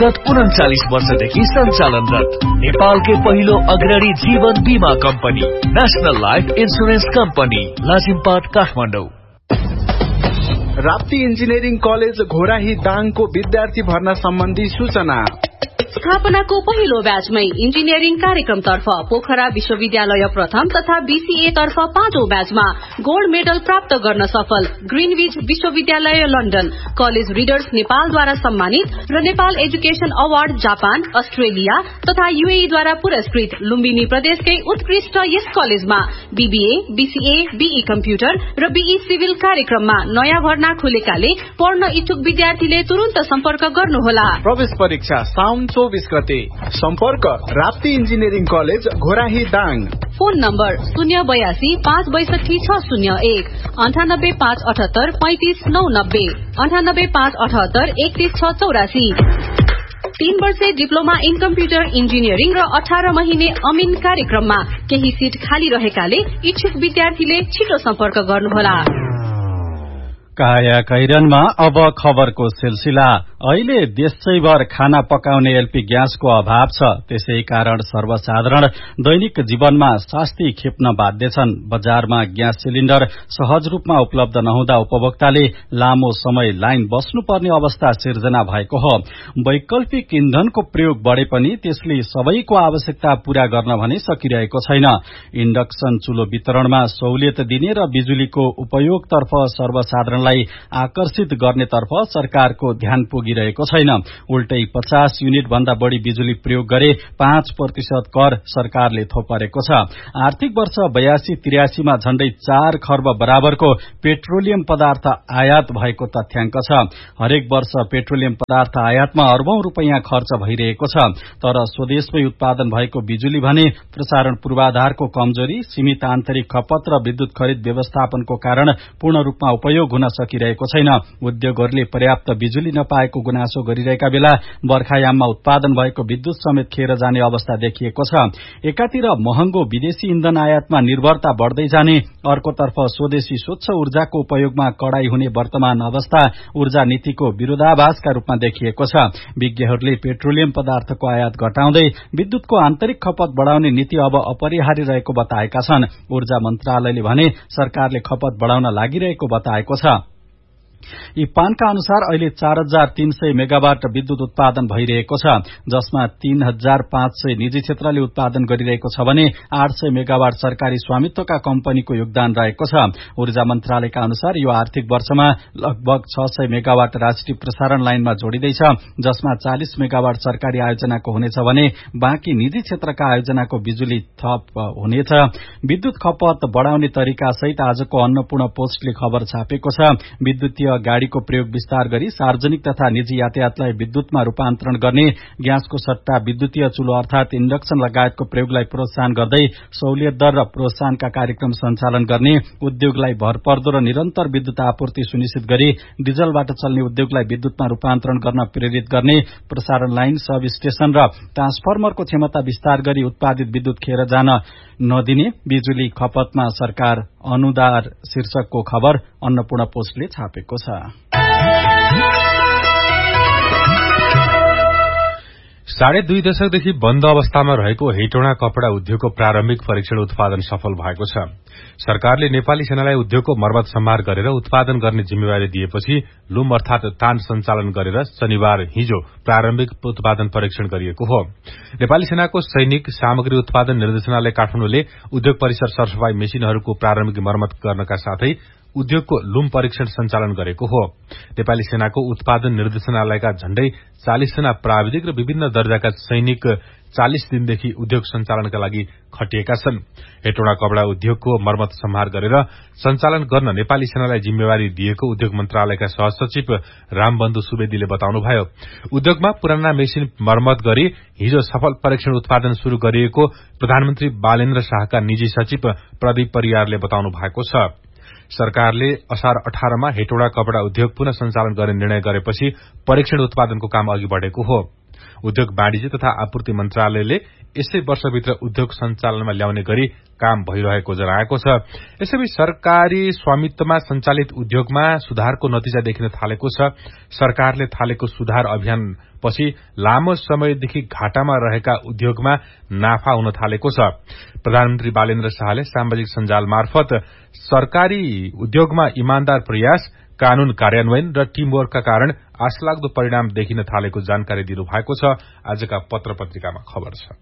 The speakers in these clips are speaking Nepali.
विगत 39 वर्षदेखि सञ्चालनरत नेपालकै पहिलो अग्रणी जीवन बीमा company national life insurance company Lazimpat Kathmandu. Rapti engineering college Ghorahi दाङको विद्यार्थी भर्ना सम्बन्धी सूचना। स्थापनाको पहिलो ब्याचमै इन्जिनियरिङ कार्यक्रमतर्फ पोखरा विश्वविद्यालय प्रथम तथा बीसीए तर्फ 5औं ब्याचमा गोल्ड मेडल प्राप्त गर्न सफल ग्रीनविच विश्वविद्यालय लन्डन कलेज रिडर्स नेपालद्वारा सम्मानित र Nepal education award Japan Australia तथा यूएईद्वारा पुरस्कृत लुम्बिनी प्रदेशकै उत्कृष्ट यस कलेजमा बीबीए बीसीए बीई कम्प्युटर र बीई सिभिल कार्यक्रममा नयाँ भर्ना खुलेकाले पढ्न इच्छुक विद्यार्थीले तुरुन्त सम्पर्क गर्नुहोला। प्रवेश परीक्षा साउन 24 गते। सम्पर्क Rapti engineering college Ghorahi Dang. Phone number 082 562 601 98 578 35 990 98 578 31 684। 3 वर्षे डिप्लोमा इन कम्प्युटर इन्जिनियरिङ र 18 महिने अमिन कार्यक्रममा केही सीट खाली रहेकाले इच्छुक विद्यार्थीले छिटो सम्पर्क गर्नुहोला। काया कैरनमा अब खबरको सिलसिला। अहिले देशैभर खाना पकाउने एलपी ग्यासको अभाव छ। त्यसै कारण सर्वसाधारण दैनिक जीवनमा शास्ति खेप्न बाध्य छन्। बजारमा ग्यास सिलिण्डर सहज रूपमा उपलब्ध नहुँदा उपभोक्ताले लामो समय लाइन बस्नुपर्ने अवस्था सिर्जना भएको हो। वैकल्पिक इन्धनको प्रयोग बढे पनि त्यसले सबैको आवश्यकता पूरा गर्न भने सकिरहेको छैन। इन्डक्सन चुलो वितरणमा सहुलियत दिने र बिजुलीको उपयोगतर्फ सर्वसाधारणलाई आकर्षित गर्नेतर्फ सरकारको ध्यान पुगिरहेको छैन। उल्टै 50 युनिट भन्दा बढ़ी बिजुली प्रयोग गरे 5% कर सरकारले थोपरेको छ। आर्थिक वर्ष 82-83 मा झण्डै 4 खर्ब बराबरको पेट्रोलियम पदार्थ आयात भएको तथ्याङ्क छ। हरेक वर्ष पेट्रोलियम पदार्थ आयातमा अर्बौं रुपैयाँ खर्च भइरहेको छ। तर स्वदेशमै उत्पादन भएको बिजुली भने प्रसारण पूर्वाधारको कमजोरी, सीमित आन्तरिक खपत र विद्युत खरिद व्यवस्थापनको कारण पूर्ण रूपमा उपयोग हुन सकिरहेको छैन। उद्योगहरूले पर्याप्त बिजुली नपाएको गुनासो गरिरहेका बेला बर्खायाममा उत्पादन भएको विद्युत समेत खेर जाने अवस्था देखिएको छ। एकातिर महँगो विदेशी इन्धन आयातमा निर्भरता बढ़दै जाने, अर्कोतर्फ स्वदेशी स्वच्छ ऊर्जाको उपयोगमा कडाई हुने वर्तमान अवस्था ऊर्जा नीतिको विरोधाभासका रूपमा देखिएको छ। विज्ञहरूले पेट्रोलियम पदार्थको आयात घटाउँदै विद्युतको आन्तरिक खपत बढ़ाउने नीति अब अपरिहार्य रहेको बताएका छन्। ऊर्जा मन्त्रालयले भने सरकारले खपत बढ़ाउन लागिरहेको बताएको छ। इपानका अनुसार अहिले 4300 मेगावाट विद्युत उत्पादन भइरहेको छ, जसमा 3500 निजी क्षेत्रले उत्पादन गरिरहेको छ भने 800 मेगावाट सरकारी स्वामित्वका कम्पनीको योगदान रहेको छ। ऊर्जा मन्त्रालयका अनुसार यो आर्थिक वर्षमा लगभग 600 मेगावाट राष्ट्रिय प्रसारण लाइनमा जोडिँदैछ, जसमा 40 मेगावाट सरकारी आयोजनाको हुनेछ भने बाँकी निजी क्षेत्रका आयोजनाको बिजुली थप हुनेछ। विद्युत खपत बढ़ाउने तरिका सहित आजको अन्नपूर्ण पोस्टले खबर छापेको छ। विद्युतीय गाड़ीको प्रयोग विस्तार गरी सार्वजनिक तथा निजी यातायातलाई विद्युतमा रूपान्तरण गर्ने, ग्यासको सट्टा विद्युतीय चुलो अर्थात इन्डक्सन लगायतको प्रयोगलाई प्रोत्साहन गर्दै सहुलियत दर र प्रोत्साहनका कार्यक्रम सञ्चालन गर्ने, उद्योगलाई भरपर्दो र निरन्तर विद्युत आपूर्ति सुनिश्चित गरी डिजलबाट चल्ने उद्योगलाई विद्युतमा रूपान्तरण गर्न प्रेरित गर्ने, प्रसारण लाइन, सब स्टेशन र ट्रान्सफर्मरको क्षमता विस्तार गरी उत्पादित विद्युत खेर जान नदिने, बिजुली खपतमा सरकार अनुदार शीर्षकको खबर अन्नपूर्ण पोस्टले छापेको छ। 2.5 दशकदेखि बन्द अवस्थामा रहेको हेटौँडा कपड़ा उद्योगको प्रारम्भिक परीक्षण उत्पादन सफल भएको छ। सरकारले नेपाली सेनालाई उद्योगको मर्मत सम्भार गरेर उत्पादन गर्ने जिम्मेवारी दिएपछि लुम अर्थात तान सञ्चालन गरेर शनिबार हिजो प्रारम्भिक उत्पादन परीक्षण गरिएको हो। नेपाली सेनाको सैनिक सामग्री उत्पादन निर्देशनालय काठमाडौँले उद्योग परिसर सरसफाई मेसिनहरूको प्रारम्भिक मर्मत गर्नका साथै उद्योगको लुम परीक्षण सञ्चालन गरेको हो। नेपाली सेनाको उत्पादन निर्देशनालयका झण्डै 40 जना प्राविधिक र विभिन्न दर्जाका सैनिक 40 दिनदेखि उद्योग सञ्चालनका लागि खटिएका छन्। हेटौँडा कपड़ा उद्योगको मर्मत सम्हार गरेर सञ्चालन गर्न नेपाली सेनालाई जिम्मेवारी दिएको उद्योग मन्त्रालयका सहसचिव रामबन्धु सुवेदीले बताउनुभयो। उद्योगमा पुराना मेसिन मर्मत गरी हिजो सफल परीक्षण उत्पादन शुरू गरिएको प्रधानमन्त्री बालेन्द्र शाहका निजी सचिव प्रदीप परियारले बताउनु भएको छ। सरकारले असार 18 मा हेटौँडा कपड़ा उद्योग पुनः सञ्चालन गर्ने निर्णय गरेपछि परीक्षण उत्पादनको काम अघि बढ़ेको हो। उद्योग वाणिज्य तथा आपूर्ति मन्त्रालयले यसै वर्षभित्र उद्योग सञ्चालनमा ल्याउने गरी काम भइरहेको जनाएको छ। यसैबीच सरकारी स्वामित्वमा सञ्चालित उद्योगमा सुधारको नतिजा देखिन थालेको छ। सरकारले थालेको सुधार अभियानपछि लामो समयदेखि घाटामा रहेका उद्योगमा नाफा हुन थालेको छ। प्रधानमन्त्री बालेन्द्र शाहले सामाजिक सञ्जाल मार्फत सरकारी उद्योगमा इमानदार प्रयास, कानून कार्यान्वयन र टीमवर्कका कारण आशलाग्दो परिणाम देखिन थालेको जानकारी दिनुभएको छ। आजका पत्र पत्रिकामा खबर छ।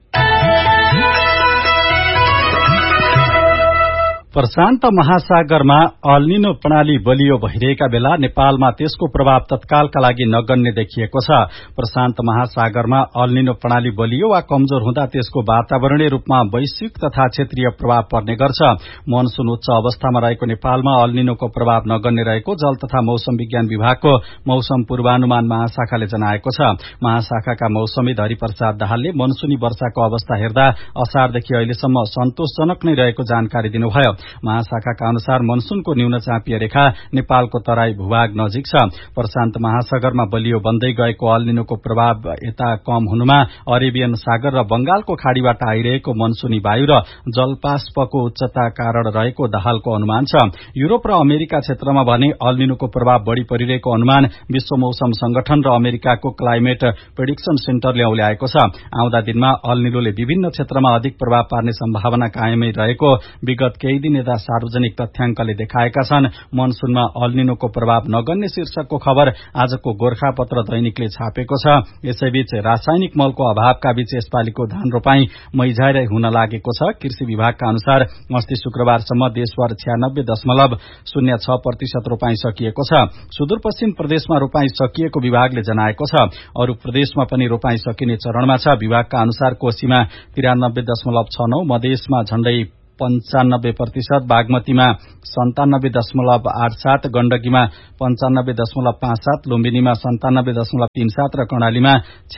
प्रशान्त महासागरमा अल्निनो प्रणाली बलियो भइरहेका बेला नेपालमा त्यसको प्रभाव तत्कालका लागि नगण्य देखिएको छ। प्रशान्त महासागरमा अल्निनो प्रणाली बलियो वा कमजोर हुँदा त्यसको वातावरणीय रूपमा वैश्विक तथा क्षेत्रीय प्रभाव पर्ने गर्छ। मनसून उच्च अवस्थामा रहेको नेपालमा अल्निनोको प्रभाव नगण्य रहेको जल तथा मौसम विज्ञान विभागको मौसम पूर्वानुमान महाशाखाले जनाएको छ। महाशाखाका मौसमी हरिप्रसाद दाहालले मनसूनी वर्षाको अवस्था हेर्दा असारदेखि अहिलेसम्म सन्तोषजनक नै रहेको जानकारी दिनुभयो। महाशाखाका अनुसार मनसूनको न्यून चापिय रेखा नेपालको तराई भूभाग नजिक छ। प्रशान्त महासागरमा बलियो बन्दै गएको अल्निनोको प्रभाव यता कम हुनुमा अरेबियन सागर र बंगालको खाड़ीबाट आइरहेको मनसूनी वायु र जलपास्पको उच्चता कारण रहेको दाहालको अनुमान छ। युरोप र अमेरिका क्षेत्रमा भने अल्निनोको प्रभाव बढ़ी परिरहेको अनुमान विश्व मौसम संगठन र अमेरिकाको क्लाइमेट प्रेडिक्सन सेन्टरले औल्याएको छ। आउँदा दिनमा अल्निनोले विभिन्न क्षेत्रमा अधिक प्रभाव पार्ने सम्भावना कायमै रहेको विगत केही दिन यता सार्वजनिक तथ्याङ्कले देखाएका छन्। मनसूनमा अल्निनोको प्रभाव नगण्य शीर्षकको खबर आजको गोरखापत्र दैनिकले छापेको छ। यसैबीच रासायनिक मलको अभावका बीच यसपालिको धान रोपाई मैझाइरै हुन लागेको छ। कृषि विभागका अनुसार अस्ति शुक्रबारसम्म देशभर 96.06% रोपाई सकिएको छ। सुदूरपश्चिम प्रदेशमा रोपाई सकिएको विभागले जनाएको छ। अरू प्रदेशमा पनि रोपाई सकिने चरणमा छ। विभागका अनुसार कोशीमा 93.69%, मधेसमा झण्डै 95%, बागमतीमा 97.87, गण्डकीमा 95.57, लुम्बिनीमा 97.37 र कर्णालीमा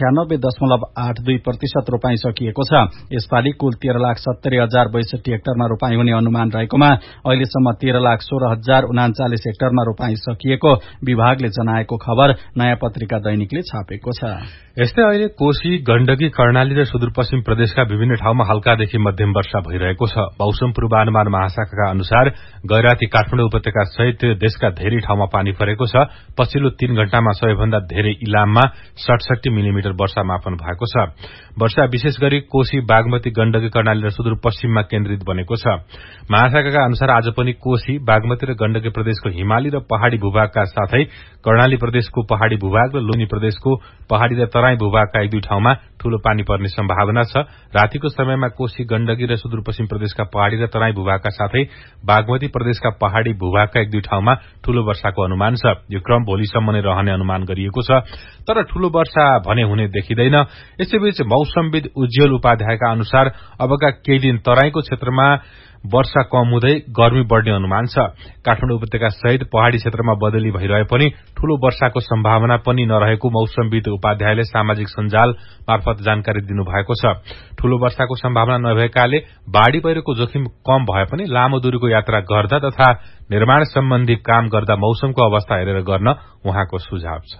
96.82% रोपाई सकिएको छ। यसपालि कुल 13,70,062 हेक्टरमा रोपाई हुने अनुमान रहेकोमा अहिलेसम्म 13,16,039 हेक्टरमा रोपाई सकिएको विभागले जनाएको खबर नयाँ पत्रिका दैनिकले छापेको छ। यस्तै अहिले कोशी, गण्डकी, कर्णाली र सुदूरपश्चिम प्रदेशका विभिन्न ठाउँमा हल्कादेखि मध्यम वर्षा भइरहेको छ। मौसम पूर्वानुमान महाशाखाका अनुसार गैराती काठमाडौँ उपत्यका सहित देशका धेरै ठाउँमा पानी परेको छ। पछिल्लो 3 घण्टामा सबैभन्दा धेरै इलाममा 67 मिलिमिटर वर्षा मापन भएको छ। वर्षा विशेष गरी कोशी, बागमती, गण्डकी, कर्णाली र सुदूरपश्चिममा केन्द्रित बनेको छ। महाशाखाका अनुसार आज पनि कोशी, बागमती र गण्डकी प्रदेशको हिमाली र पहाड़ी भूभागका साथै कर्णाली प्रदेशको पहाड़ी भूभाग र लुम्बिनी प्रदेशको पहाड़ी र तराई भूभागका 1-2 ठाउँमा ठूलो पानी पर्ने सम्भावना छ। रातिको समयमा कोशी, गण्डकी र सुदूरपश्चिम प्रदेशका पहाड़ी र तराई भूभागका साथै बागमती प्रदेशका पहाड़ी भूभागका 1-2 ठाउँमा ठूलो वर्षाको अनुमान छ। यो क्रम भोलिसम्म नै रहने अनुमान गरिएको छ, तर ठूलो वर्षा भने हुने देखिँदैन। यसैबीच मौसमविद उज्जवल उपाध्यायका अनुसार अबका केही दिन तराईको क्षेत्रमा वर्षा कम हुँदै गर्मी बढ़ने अनुमान छ। काठमाडौँ उपत्यका सहित पहाड़ी क्षेत्रमा बदली भइरहे पनि ठूलो वर्षाको सम्भावना पनि नरहेको मौसमविद उपाध्यायले सामाजिक सञ्जाल मार्फत जानकारी दिनुभएको छ। ठूलो वर्षाको सम्भावना नभएकाले बाढ़ी पहिरोको जोखिम कम भए पनि लामो दूरीको यात्रा गर्दा तथा निर्माण सम्बन्धी काम गर्दा मौसमको अवस्था हेरेर गर्न उहाँको सुझाव छ।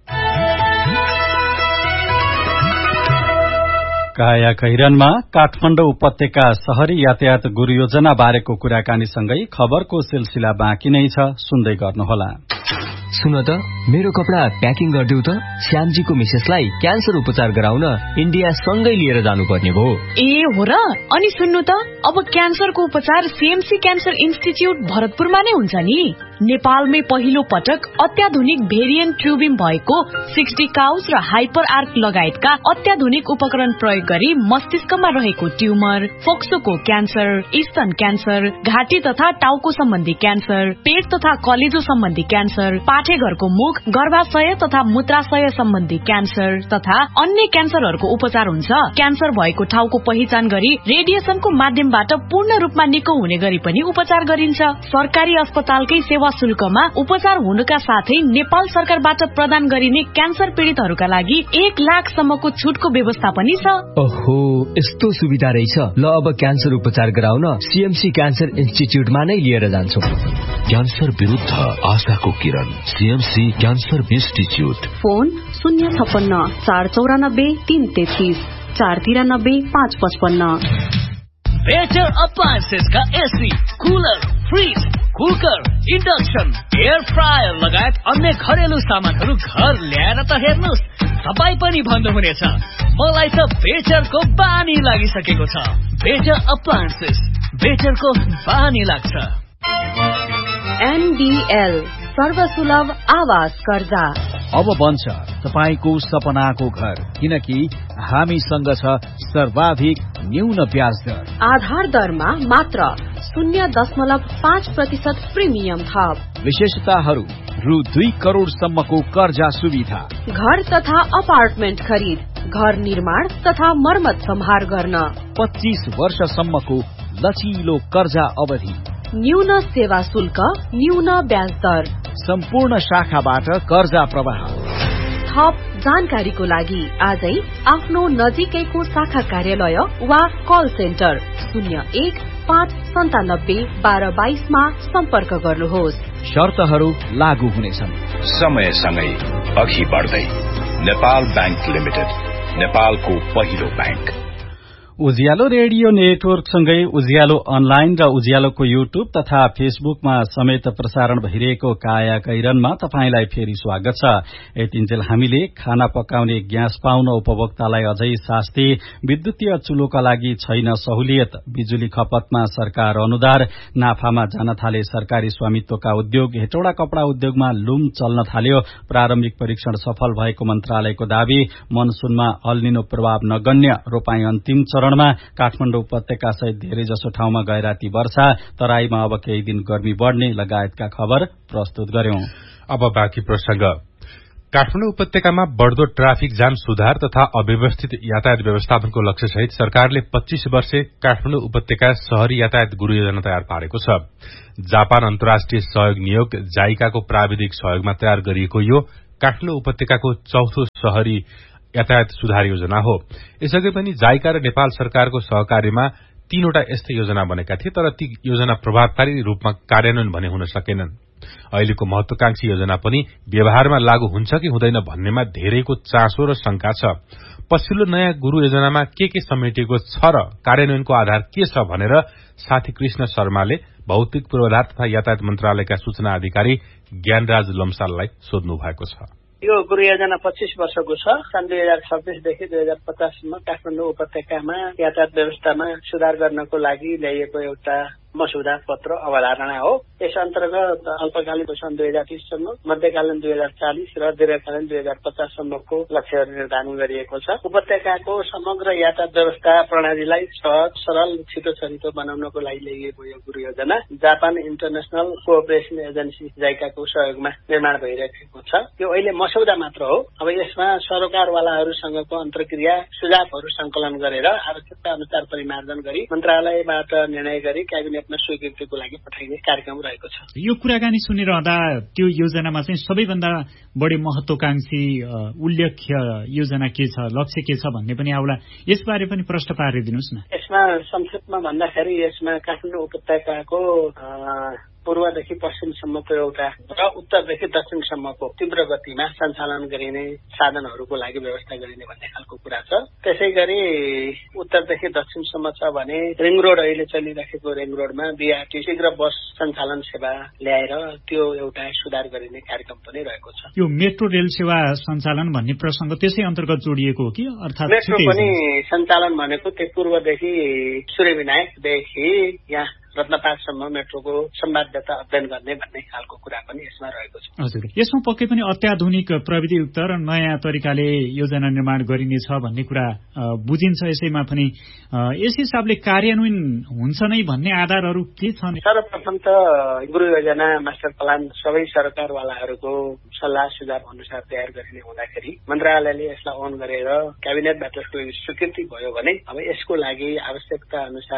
काया कैरनमा काठमाडौँ उपत्यका शहरी यातायात गुरु योजना बारेको कुराकानीसँगै खबरको सिलसिला बाँकी नै छ, सुन्दै गर्नुहोला। सुन त, मेरो कपडा प्याकिङ गरिदेऊ त। श्यामजीको मिसेसलाई क्यान्सर उपचार गराउन इन्डिया सँगै लिएर जानुपर्ने भयो। ए हो र? अनि सुन्नु त, अब क्यान्सरको उपचार सीएमसी क्यान्सर इन्स्टिच्युट भरतपुरमा नै हुन्छ नि। नेपालमै पहिलो पटक अत्याधुनिक भेरिएन्ट ट्युबिम भएको 60 काउज र हाइपर आर्क लगायतका अत्याधुनिक उपकरण प्रयोग गरी मस्तिष्कमा रहेको ट्युमर, फोक्सोको क्यान्सर, स्तन क्यान्सर, घाँटी तथा टाउको सम्बन्धी क्यान्सर, पेट तथा कलेजो सम्बन्धी क्यान्सर, पाठेघरको मुख, गर्भाशय तथा मूत्राशय सम्बन्धी क्यान्सर तथा अन्य क्यान्सरहरूको उपचार हुन्छ। क्यान्सर भएको ठाउँको पहिचान गरी रेडिएसनको माध्यमबाट पूर्ण रूपमा निको हुने गरी पनि उपचार गरिन्छ। सरकारी अस्पतालकै सेवा सेवा शुल्कमा उपचार हुनुका साथै नेपाल सरकारबाट प्रदान गरिने क्यान्सर पीड़ितहरूका लागि 1 लाखसम्मको छुटको व्यवस्था पनि छ। ओहो, यस्तो सुविधा रहेछ। ल अब क्यान्सर उपचार गराउन सीएमसी क्यान्सर इन्स्टिच्युटमा नै लिएर जान्छौ। क्यान्सर विरुद्ध आशाको किरण, CMC cancer institute. Phone 056 494 333 493 555। Better appliances का AC, cooler, fridge, cooker, induction, air fryer लगायत अन्य घरेलु सामानहरू घर ल्याएर त हेर्नुस्, तपाईँ पनि भन्नुहुनेछ मलाई त बेटरको बानी लागिसकेको छ। बेटर अप्लायन्सेस, बेटरको बानी लाग्छ। एनडीएल सर्वसुलभ आवास कर्जा। अब बन्छ तपाईको सपनाको घर, किनकि हामीसँग छ सर्वाधिक न्यून ब्याज दर। आधार दरमा मात्र 0.5% प्रिमियम थप। विशेषताहरू रु 2 करोड़ सम्मको कर्जा सुविधा। घर तथा अपार्टमेन्ट खरिद, घर निर्माण तथा मर्मत सम्हार गर्न 25 वर्षसम्मको लचिलो कर्जा अवधि। न्यून सेवा शुल्क, न्यून ब्याज दर। सम्पूर्ण शाखाबाट कर्जा प्रवाह। थप जानकारीको लागि आजै आफ्नो नजिकैको शाखा कार्यालय वा कल सेन्टर 01-597-1222 मा सम्पर्क गर्नुहोस्। शर्तहरू लागू हुनेछन्। समयसँगै अघि बढ्दै नेपाल बैंक लिमिटेड, नेपालको पहिलो बैंक। उज्यालो रेडियो नेटवर्क सँगै उज्यालो अनलाइन र उज्यालोको युट्युब तथा फेसबुकमा समेत प्रसारण भइरहेको काया कैरनमा तपाईंलाई फेरि स्वागत छ। यतिन्जेल हामीले खाना पकाउने ग्यास पाउन उपभोक्तालाई अझै शास्ति, विद्युतीय चुलोका लागि छैन सहुलियत, बिजुली खपतमा सरकार अनुदार, नाफामा जान थाले सरकारी स्वामित्वका उद्योग, हेटौडा कपड़ा उद्योगमा लुम चल्न थाल्यो, प्रारम्भिक परीक्षण सफल भएको मन्त्रालयको दावी, मनसुनमा अल्निनो प्रभाव नगण्य, रोपाई अन्तिम चरणमा, काठमाडौँ उपत्यका सहित धेरै जसो ठाउँमा गैराती वर्षा, तराईमा अब केही दिन गर्मी बढ़ने लगायतका खबर प्रस्तुत गर्यौं। अब बाँकी प्रसंग। काठमाडौँ उपत्यकामा बढ़दो ट्राफिक जाम सुधार तथा अव्यवस्थित यातायात व्यवस्थापनको लक्ष्य सहित सरकारले 25 वर्षे काठमाडौँ उपत्यका शहरी यातायात गुरु योजना तयार पारेको छ। जापान अन्तर्राष्ट्रिय सहयोग नियोग जाइकाको प्राविधिक सहयोगमा तयार गरिएको यो काठमाडौँ उपत्यकाको चौथो शहरी यातायात सुधार योजना हो। यसअघि पनि जाइका र नेपाल सरकारको सहकार्यमा 3वटा यस्तै योजना बनेका थिए, तर ती योजना प्रभावकारी रूपमा कार्यान्वयन भने हुन सकेनन्। अहिलेको महत्वाकांक्षी योजना पनि व्यवहारमा लागू हुन्छ कि हुँदैन भन्नेमा धेरैको चासो र शंका छ। पछिल्लो नयाँ गुरु योजनामा के समेटिएको छ र कार्यान्वयनको आधार के छ भनेर साथी कृष्ण शर्माले भौतिक पूर्वाधार तथा यातायात मन्त्रालयका सूचना अधिकारी ज्ञानराज लम्साललाई सोध्नु भएको छ। यो गुरु योजना 25 वर्षको छ। सन् 2026 देखि 2050 सम्म काठमाडौँ उपत्यकामा यातायात व्यवस्थामा सुधार गर्नको लागि ल्याइएको एउटा मसौदा पत्र अवधारणा हो। यस अन्तर्गत अल्पकालीन सन् 2030 सम्म, मध्यकालीन 2040 र दीर्घकालीन 2050 सम्मको लक्ष्यहरू निर्धारण गरिएको छ। उपत्यकाको समग्र यातायात व्यवस्था प्रणालीलाई सहज, सरल, छिटो छरितो बनाउनको लागि ल्याइएको यो गुरु योजना जापान इन्टरनेशनल कोअपरेसन एजेन्सी जाइकाको सहयोगमा निर्माण भइरहेको छ। यो अहिले मसौदा मात्र हो। अब यसमा सरोकारवालाहरूसँगको अन्तर्क्रिया, सुझावहरू संकलन गरेर आवश्यकता अनुसार परिमार्जन गरी मन्त्रालयबाट निर्णय गरी क्याबिनेट स्वीकृतिको लागि पठाइने कार्यक्रम रहेको छ। यो कुराकानी सुनिरहँदा त्यो योजनामा चाहिँ सबैभन्दा बढी महत्वाकांक्षी उल्लेख्य योजना के छ, लक्ष्य के छ भन्ने पनि आउला। यसबारे पनि प्रश्न पारिदिनुहोस् न। यसमा संक्षेपमा भन्दाखेरि यसमा काठमाडौँ उपत्यकाको पूर्वदेखि पश्चिमसम्मको एउटा र उत्तरदेखि दक्षिणसम्मको तीव्र गतिमा सञ्चालन गरिने साधनहरूको लागि व्यवस्था गरिने भन्ने खालको कुरा छ। त्यसै गरी उत्तरदेखि दक्षिणसम्म छ भने रिङ रोड, अहिले चलिरहेको रिङ रोडमा बीआरटी शीघ्र बस सञ्चालन सेवा ल्याएर त्यो एउटा सुधार गरिने कार्यक्रम पनि रहेको छ। यो मेट्रो रेल सेवा सञ्चालन भन्ने प्रसंग त्यसै अन्तर्गत जोडिएको हो कि अर्थात् मेट्रो पनि सञ्चालन भनेको त्यो पूर्वदेखि सूर्यविनायकदेखि यहाँ रत्नपाटसम्म मेट्रोको सम्भाव्यता अध्ययन गर्ने भन्ने खालको कुरा पनि यसमा रहेको छ। हजुर, यसमा पक्कै पनि अत्याधुनिक प्रविधियुक्त र नयाँ तरिकाले योजना निर्माण गरिनेछ भन्ने कुरा बुझिन्छ। यसैमा पनि यस हिसाबले कार्यान्वयन हुन्छ नै भन्ने आधारहरू के छन्? सर्वप्रथम त गुरु योजना मास्टर प्लान सबै सरकारवालाहरूको सल्लाह सुझाव अनुसार तयार गरिने हुँदाखेरि मन्त्रालयले यसलाई अन गरेर क्याबिनेटबाट स्वीकृति भयो भने अब यसको लागि आवश्यकता अनुसार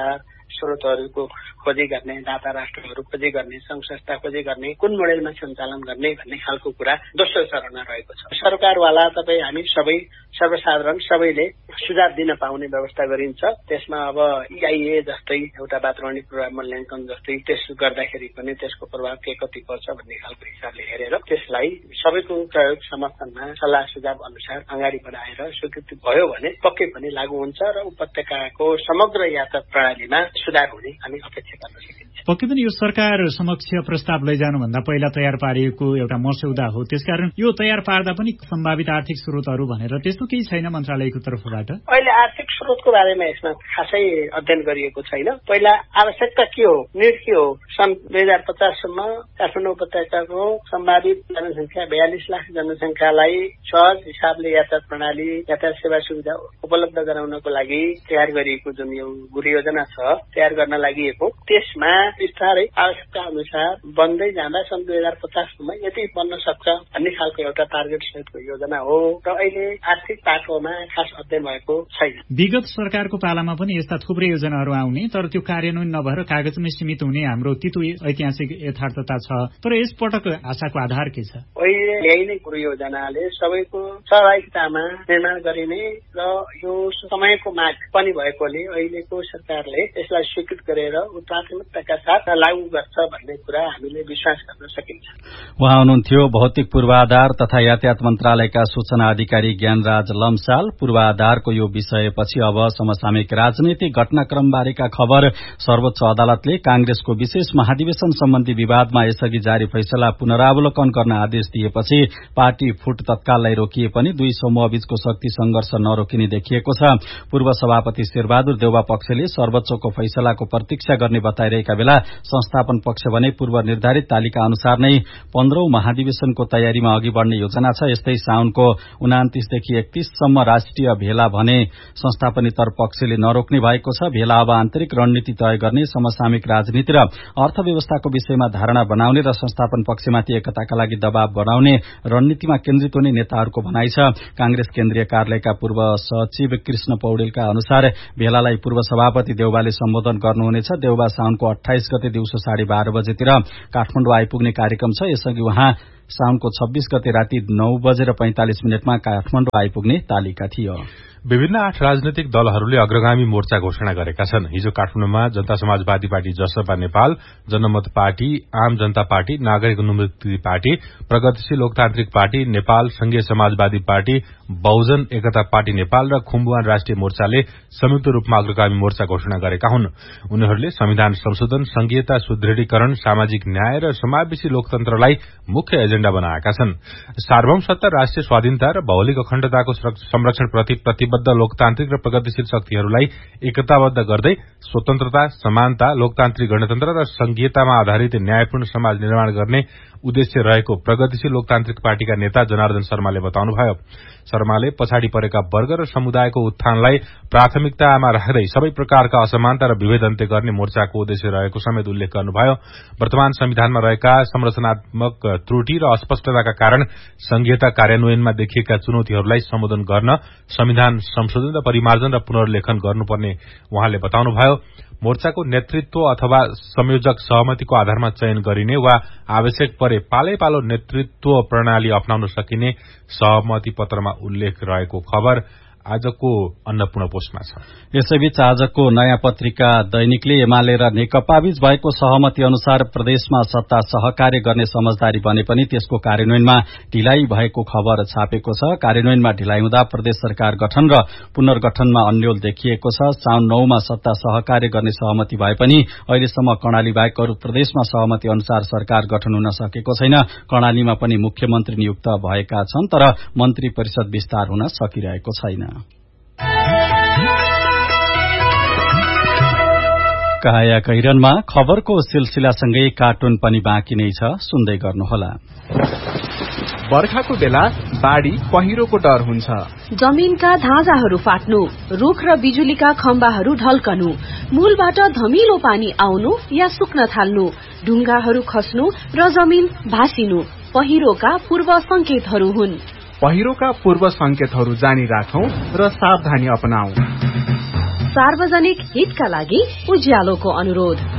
स्रोतहरूको खोजी गर्ने, दाता राष्ट्रहरू खोजी गर्ने, संघ संस्था खोजी गर्ने, कुन मोडेलमा सञ्चालन गर्ने भन्ने खालको कुरा दोस्रो चरणमा रहेको छ। सरकारवाला तपाईँ हामी सबै सर्वसाधारण सबैले सुझाव दिन पाउने व्यवस्था गरिन्छ। त्यसमा अब EIA जस्तै एउटा वातावरणिक पूर्वाधार मूल्याङ्कन जस्तै त्यसो गर्दाखेरि पनि त्यसको प्रभाव के कति पर्छ भन्ने खालको हिसाबले हेरेर त्यसलाई सबैको प्रयोग समर्थनमा सल्लाह सुझाव अनुसार अगाडि बढाएर स्वीकृति भयो भने पक्कै पनि लागू हुन्छ र उपत्यकाको समग्र यातायात प्रणालीमा सुधार हुने हामी अपेक्षा गर्न सकिन्छ। पक्कै पनि यो सरकार समक्ष प्रस्ताव लैजानुभन्दा पहिला तयार पारिएको एउटा मस्यौदा हो। त्यसकारण यो तयार पार्दा पनि सम्भावित आर्थिक स्रोतहरू भनेर त्यस्तो केही छैन मन्त्रालयको तर्फबाट। अहिले आर्थिक स्रोतको बारेमा यसमा खासै अध्ययन गरिएको छैन। पहिला आवश्यकता के हो, निड के हो। सन् 2050 सम्म काठमाडौँ उपत्यकाको सम्भावित जनसङ्ख्या 42 लाख जनसङ्ख्यालाई सहज हिसाबले यातायात प्रणाली, यातायात सेवा सुविधा उपलब्ध गराउनको लागि तयार गरिएको जुन यो गुरु योजना छ तयार गर्न लागि त्यसमा बिस्तारै आवश्यकता अनुसार बन्दै जाँदा सन् 2050 सम्म यति बन्न सक्छ भन्ने खालको एउटा टार्गेट सहितको योजना हो र अहिले आर्थिक पाटोमा खास अध्ययन भएको छैन। विगत सरकारको पालामा पनि यस्ता थुप्रै योजनाहरू आउने तर त्यो कार्यान्वयन नभएर कागजमै सीमित हुने हाम्रो तितो ऐतिहासिक यथार्थता छ। तर यसपटक आशाको आधार के छ? अहिले ल्याइने गुरु योजनाले सबैको सहभागितामा निर्माण गरिने र यो समयको माग पनि भएकोले अहिलेको सरकारले यसलाई स्वीकृत गरेर प्राथमिकताका साथ लागू गर्छ भन्ने कुरा हामीले विश्वास गर्न सकिन्छ। उहाँ हुनुहुन्थ्यो भौतिक पूर्वाधार तथा यातायात मन्त्रालयका सूचना अधिकारी ज्ञानराज लम्साल। पूर्वाधारको यो विषयपछि अब समसामयिक राजनैतिक घटनाक्रम बारेका खबर। सर्वोच्च अदालतले कांग्रेसको विशेष महाधिवेशन सम्बन्धी विवादमा यसअघि जारी फैसला पुनरावलोकन गर्न आदेश दिएपछि पार्टी फुट तत्काललाई रोकिए पनि दुई समूहबीचको शक्ति संघर्ष नरोकिने देखिएको छ। पूर्व सभापति शेरबहादुर देउवा पक्षले सर्वोच्चको फैसलाको प्रतीक्षा गर्ने बताइरहेका बेला संस्थापन पक्ष भने पूर्व निर्धारित तालिका अनुसार नै 15औं महाधिवेशनको तयारीमा अघि बढ़ने योजना छ। यस्तै साउनको 29 देखि 31 सम्म राष्ट्रिय भेला भने संस्थापनेतर पक्षले नरोक्ने भएको छ। भेला अब आन्तरिक रणनीति तय गर्ने, समसामयिक राजनीति र अर्थव्यवस्थाको विषयमा धारणा बनाउने र संस्थापन पक्षमाथि एकताका लागि दबाव बनाउने रणनीतिमा केन्द्रित हुने नेताहरूको भनाइ छ। कांग्रेस केन्द्रीय कार्यालयका पूर्व सचिव कृष्ण पौडेलका अनुसार भेलालाई पूर्व सभापति देउवाले सम्बोधन गर्नुहुनेछ। देउवा साउनको 28 गते दिउँसो 12:30 बजेतिर काठमाडौँ आइपुग्ने कार्यक्रम छ। यसअघि उहाँ साउनको 26 गते राति 9:45 काठमाडौँ आइपुग्ने तालिका थियो। विभिन्न 8 राजनैतिक दलहरूले अग्रगामी मोर्चा घोषणा गरेका छन्। हिजो काठमाडौँमा जनता समाजवादी पार्टी जसपा नेपाल, जनमत पार्टी, आम जनता पार्टी, नागरिक उन्मुक्ति पार्टी, प्रगतिशील लोकतान्त्रिक पार्टी नेपाल, संघीय समाजवादी पार्टी, बहुजन एकता पार्टी नेपाल र खुम्बुवान राष्ट्रिय मोर्चाले संयुक्त रूपमा अग्रगामी मोर्चा घोषणा गरेका हुन्। उनीहरूले संविधान संशोधन, संघीयता सुदृढीकरण, सामाजिक न्याय र समावेशी लोकतन्त्रलाई मुख्य एजेण्डा बनाएका छन्। सार्वभौम सत्ता, राष्ट्रिय स्वाधीनता र भौगोलिक अखण्डताको संरक्षणप्रति प्रतिबद्ध लोकतान्त्रिक र प्रगतिशील शक्तिहरूलाई एकताबद्ध गर्दै स्वतन्त्रता, समानता, लोकतान्त्रिक गणतन्त्र र संघीयतामा आधारित न्यायपूर्ण समाज निर्माण गर्ने उद्देश्य रहेको प्रगतिशील लोकतान्त्रिक पार्टीका नेता जनार्दन शर्माले बताउनुभयो। शर्माले पछाडि परेका वर्ग र समुदायको उत्थानलाई प्राथमिकतामा राख्दै सबै प्रकारका असमानता र विभेद अन्त्य गर्ने मोर्चाको उद्देश्य रहेको समेत उल्लेख गर्नुभयो। वर्तमान संविधानमा रहेका संरचनात्मक त्रुटि र अस्पष्टताका कारण संघीयता कार्यान्वयनमा देखिएका चुनौतीहरूलाई सम्बोधन गर्न संविधान संशोधन र परिमार्जन र पुनर्लेखन गर्नुपर्ने उहाँले बताउनुभयो। मोर्चाको नेतृत्व अथवा संयोजक सहमतिको आधारमा चयन गरिने वा आवश्यक परे पालै पालो नेतृत्व प्रणाली अप्नाउन सकिने सहमति पत्रमा उल्लेख रहेको खबर आजको अन्नपूर्ण पोस्टमा छ। यसैबीच आजको नयाँ पत्रिका दैनिकले एमाले र नेकपाबीच भएको सहमति अनुसार प्रदेशमा सत्ता सहकार्य गर्ने समझदारी बने पनि त्यसको कार्यान्वयनमा ढिलाइ भएको खबर छापेको छ। कार्यान्वयनमा ढिलाइ हुँदा प्रदेश सरकार गठन र पुनर्गठनमा अन्यल देखिएको छ। साउन 9 मा सत्ता सहकार्य गर्ने सहमति भए पनि अहिलेसम्म कर्णाली बाहेक अरू प्रदेशमा सहमति अनुसार सरकार गठन हुन सकेको छैन। कर्णालीमा पनि मुख्यमन्त्री नियुक्त भएका छन् तर मन्त्री परिषद विस्तार हुन सकिरहेको छैन। काया कैरनमा खबरको सिलसिलासँगै कार्टुन पनि बाँकी नै छ, सुन्दै गर्नुहोला। बर्खाको बेला बाढ़ी पहिरोको डर हुन्छ। जमिनका धाजाहरू फाट्नु, रुख र बिजुलीका खम्बाहरू ढल्कनु, मूलबाट धमिलो पानी आउनु या सुक्न थाल्नु, ढुङ्गाहरू खस्नु र जमिन भासिनु पहिरोका पूर्व संकेतहरू हुन्। पहिरोका पूर्व संकेतहरू जानी राखौं र सावधानी अपनाऊ। सार्वजनिक हितका लागि उज्यालोको अनुरोध।